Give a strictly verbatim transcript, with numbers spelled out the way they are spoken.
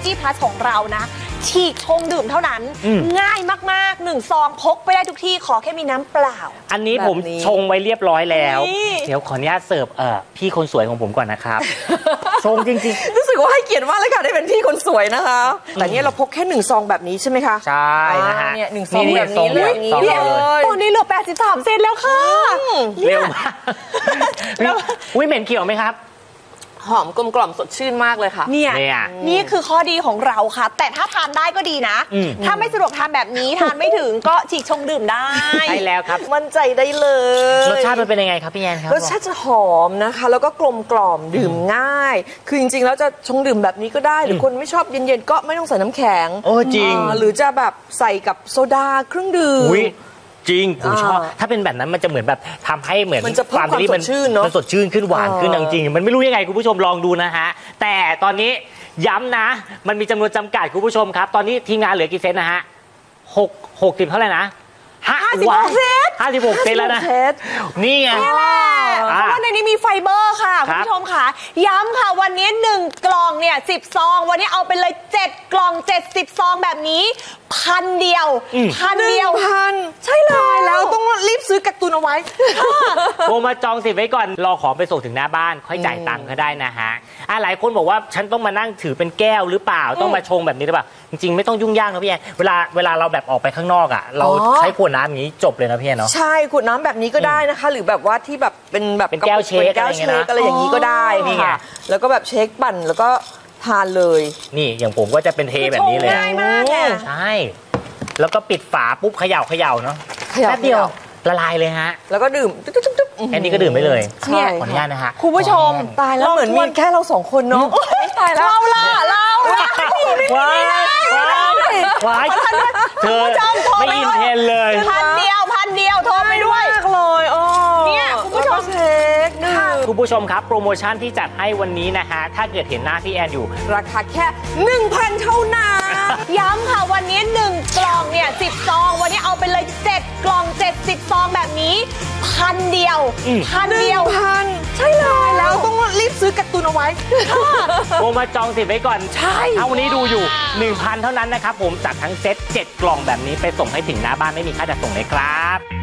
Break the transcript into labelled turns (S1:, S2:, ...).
S1: Energy Plus ของเรานะฉีกชงดื่มเท่านั้นง่ายมากๆหนึ่งซองพกไปได้ทุกที่ขอแค่มีน้ำเปล่า
S2: อันนี้ผมชงไว้เรียบร้อยแล้วเดี๋ยวขออนุญาตเสิร์ฟเอ่อพี่คนสวยของผมก่อนนะครับชงจริง
S3: ๆรู้สึกว่าให้เกียรติมากเลยค่ะได้เป็นพี่คนสวยนะคะแต่เนี่ยเราพกแค่หนึ่งซองแบบนี้ใช่ไหมคะ
S2: ใช่นะฮะ
S3: เนี่ยหนึ่งซองแบบนี้เลย
S1: ตอนนี้เหลือแปดสิบสามเซนแล้วค่ะ
S2: เร็วมากอุ้ยเหม็นเกี่ยวไหมครับ
S3: หอมกลมกล่อมสดชื่นมากเลยค่ะ
S1: เนี่ยนี่คือข้อดีของเราค่ะแต่ถ้าทานได้ก็ดีนะถ้าไม่สะดวกทานแบบนี้ทานไม่ถึงก็ฉีกชงดื่มได้
S2: ใช่แล้วครับ
S3: มั่นใจได้เลย
S2: รสชาติมันเป็นยังไงครับพี่แอนครับ
S3: รสชาติจะหอมนะคะแล้วก็กลมกล่อมดื่มง่ายคือจริงๆแล้วจะชงดื่มแบบนี้ก็ได้หรือคนไม่ชอบเย็นๆก็ไม่ต้องใส่น้ำแข็ง
S2: โอ้จริง
S3: หรือจะแบบใส่กับโซดาเครื่องดื่ม
S2: จริงผมชอบถ้าเป็นแบบนั้นมันจะเหมือนแบบทำให้เหมือน
S3: มันจะเพิ่มความสดชื่นเนาะ
S2: มันสดชื่นขึ้นหวานขึ้นจริงมันไม่รู้ยังไงคุณผู้ชมลองดูนะฮะแต่ตอนนี้ย้ำนะมันมีจำนวนจำกัดคุณผู้ชมครับตอนนี้ทีมงานเหลือกี่เซตนะฮะหกหกสิบเท่าไหร่นะ
S1: ห้าสิบหกเซต
S2: ห้าสิบหกเซตแล้วนะนี่ไง
S1: เพราะว่าในนี้มีไฟเบอร์ค่ะคุณผู้ชมค่ะย้ำค่ะวันนี้หนึ่งกล่องเนี่ยสิบซองวันนี้เอาไปเลยเจ็ดกล่องเจ็ดสิบซองแบบนี้พันเดียวพันเดียว
S3: พันใช่เลยแล้วต้องรีบซื้อกักตุนเอาไว้
S2: โทรมาจองสิทธิ์ไว้ก่อนรอของไปส่งถึงหน้าบ้านค่อยจ่ายตังค์ก็ได้นะฮะหลายคนบอกว่าฉันต้องมานั่งถือเป็นแก้วหรือเปล่าต้องมาชงแบบนี้หรือเปล่าจริงๆไม่ต้องยุ่งยากนะพี่แอนเวลาเวลาเราแบบออกไปข้างนอกอ่ะเราใช้ขวดน้ำอย่างนี้จบเลยนะพี่แอนเนาะ
S3: ใช่ขวดน้ำแบบนี้ก็ได้นะคะหรือแบบว่าที่แบบเป็นแบบ
S2: เป็นแก้วเชค
S3: อะไรอย่างนี้ก็ได้ค่ะแล้วก็แบบเชคปั่นแล้วก็ทานเลย
S2: นี่อย่างผมก็จะเป็นเทแบบนี้เลย
S1: ง่ายมากเลย
S2: ใช่แล้วก็ปิดฝาปุ๊บเขย่าเขย่าเนาะแป๊บเดียวละลายเลยฮะ
S3: แล้วก็ดื่ม
S2: แค่นี้ก็ดื่มไปเลยขออนุญาตนะฮะ
S1: คุณผู้ชม
S3: ตายแล้วเหมือนมีแค่เราสองคนเนาะ
S1: ตายแล้วเราล่ะเรา
S2: ว้ายว้ายเธอไม่อินเทนเลย
S1: พันเดียวพันเดียวโทรไปด้วย
S3: เลยโอ้
S1: เนี่ยคุณผู้ชม
S3: เช็ค
S2: คุณผู้ชมครับโปรโมชั่นที่จัดให้วันนี้นะฮะถ้าเกิดเห็นหน้าพี่แอนอยู่
S3: ราคาแค่ หนึ่งพัน เท่านั้น
S1: ย้ำค่ะวันนี้หนึ่งกล่องเนี่ยสิบซองวันนี้เอาไปเลยเจ็ดกล่องเจ็ดสิบซองแบบนี้พันเดียวพันเดียว
S3: พันใช่เลยแล้วต้องรีบซื้อกักตุนเอาไว้
S2: โทรมาจองสิทธิ์ไว้ก่อน
S3: ใช่
S2: ถ้าวันนี้ดูอยู่ หนึ่งพัน เท่านั้นนะครับผมจัดทั้งเซ็ตเจ็ดกล่องแบบนี้ไปส่งให้ถึงหน้าบ้านไม่มีค่าจัดส่งเลยครับ